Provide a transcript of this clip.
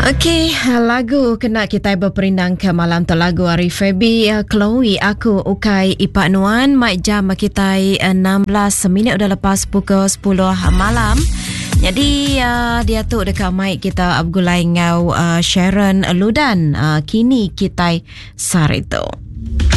Okey, lagu kena kita berperindang ke malam tu lagu Arif Febi, Chloe, aku ukai Ipak Nuan. Mai jam kita 16 minit udah lepas pukul 10 malam. Jadi dia tu dekat mic kita Abgulai ngau Sharon Ludan. Kini kita sarito.